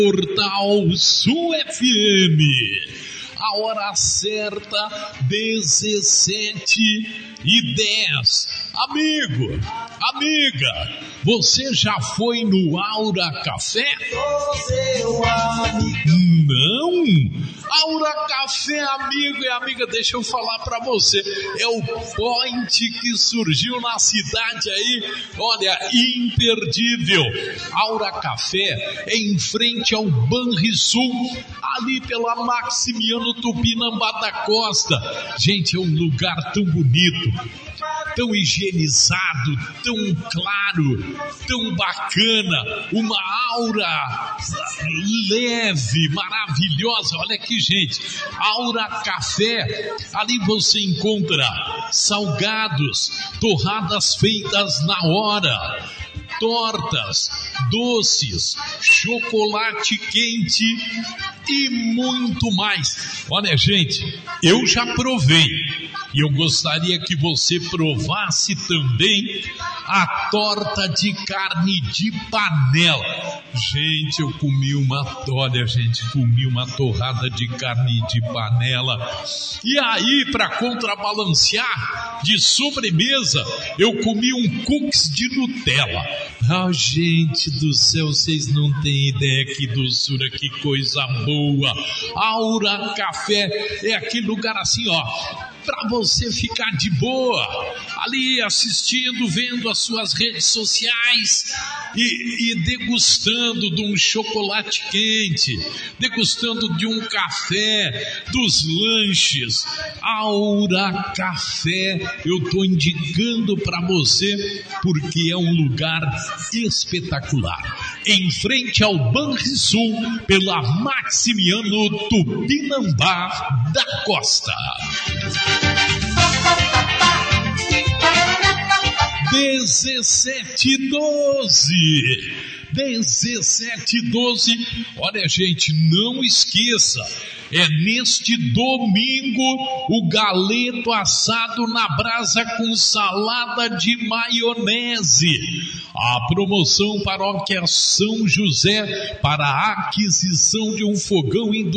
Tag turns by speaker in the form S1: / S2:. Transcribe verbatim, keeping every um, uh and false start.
S1: Portal Sul F M, a hora certa, dezessete e dez. Amigo, amiga, você já foi no Aura Café? Não? Aura Café, amigo e amiga, deixa eu falar pra você, é o point que surgiu na cidade aí, olha, imperdível. Aura Café é em frente ao Banrisul, ali pela Maximiano Tupinambá da Costa. Gente, é um lugar tão bonito, tão higienizado, tão claro, tão bacana, uma aura leve, maravilhosa. Olha aqui, gente, Aura Café, ali você encontra salgados, torradas feitas na hora, tortas, doces, chocolate quente e muito mais. Olha, gente, eu já provei e eu gostaria que você provasse também a torta de carne de panela. Gente, eu comi uma, olha, gente, comi uma torrada de carne de panela. E aí, para contrabalancear, de sobremesa, eu comi um cookies de Nutella. Ah, gente do céu, vocês não têm ideia que doçura, que coisa boa. Aura Café é aquele lugar assim, ó, para você ficar de boa, ali assistindo, vendo as suas redes sociais e, e degustando de um chocolate quente, degustando de um café, dos lanches. Aura Café, eu estou indicando para você porque é um lugar espetacular. Em frente ao Banrisul, pela Maximiano Tupinambá da Costa. dezessete e doze. dezessete e doze. Olha, gente, não esqueça, é neste domingo o galeto assado na brasa com salada de maionese. A promoção Paróquia São José para a aquisição de um fogão industrial